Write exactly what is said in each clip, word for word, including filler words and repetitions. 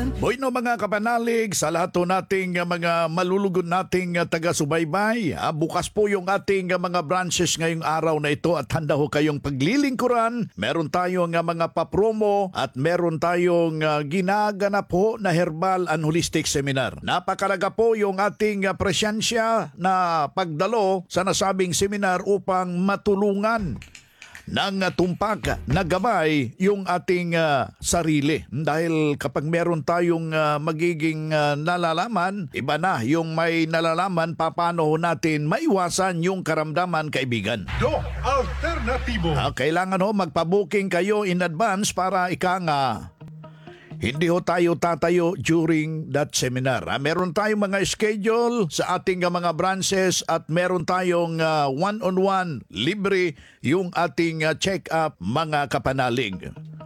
Boy no mga kapanalig, sa lahat po nating uh, mga malulugod nating uh, taga-subaybay, uh, bukas po yung ating uh, mga branches ngayong araw na ito at handa ho kayong paglilingkuran. Meron tayong uh, mga papromo at meron tayong uh, ginaganap po na herbal and holistic seminar. Napakalaga po yung ating uh, presensya na pagdalo sa nasabing seminar upang matulungan ng uh, tumpak na gabay yung ating uh, sarili. Dahil kapag meron tayong uh, magiging uh, nalalaman, iba na yung may nalalaman, paano natin maiwasan yung karamdaman, kaibigan. Do Alternatibo. Uh, kailangan ho magpa-booking kayo in advance para ika nga hindi ho tayo tatayo during that seminar. Ah, meron tayong mga schedule sa ating uh, mga branches at meron tayong uh, one-on-one libre yung ating uh, check-up, mga kapanalig.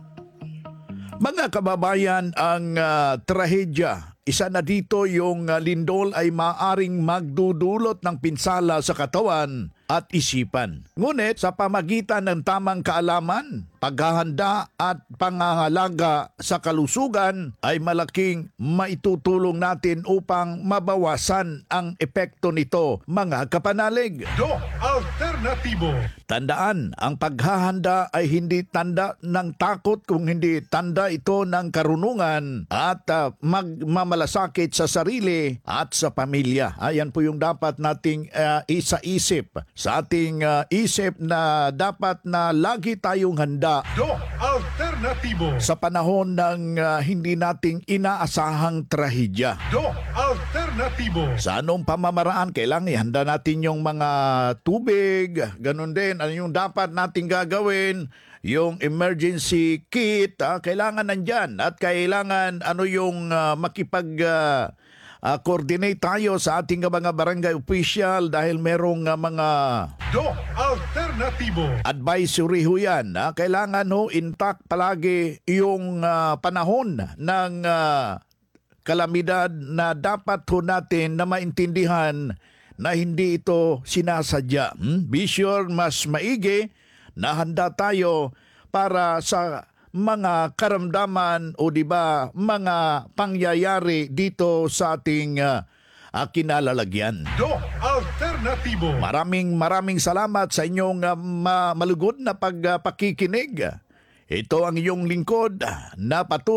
Mga kababayan, ang uh, trahedya, isa na dito yung uh, lindol ay maaring magdudulot ng pinsala sa katawan at isipan. Ngunit sa pamagitan ng tamang kaalaman, paghahanda at pangangalaga sa kalusugan ay malaking maitutulong natin upang mabawasan ang epekto nito, mga kapanalig. Do Alternatibo. Tandaan, ang paghahanda ay hindi tanda ng takot, kung hindi tanda ito ng karunungan at uh, magmamalasakit sa sarili at sa pamilya. Ayan po yung dapat nating uh, isa-isip sa ating uh, isip, na dapat na lagi tayong handa Do Alternatibo. sa panahon ng uh, hindi nating inaasahang trahedya. Do Alternatibo. Sa anong pamamaraan, kailangan ihanda natin yung mga tubig, ganun din, ano yung dapat nating gagawin, yung emergency kit, ah, kailangan nandyan, at kailangan ano yung uh, makipag uh, uh, coordinate tayo sa ating mga barangay official dahil merong uh, mga Do Alternatibo. advisory ho yan. Ah, kailangan ho intact palagi yung uh, panahon ng uh, kalamidad, na dapat ho natin na maintindihan na hindi ito sinasadya. Hmm? Be sure mas maigi na handa tayo para sa mga karamdaman o di ba mga pangyayari dito sa ating uh, uh, kinalalagyan. Do Alternatibo. Maraming maraming salamat sa inyong uh, ma- malugod na pagpakikinig. Uh, Ito ang iyong lingkod na patuloy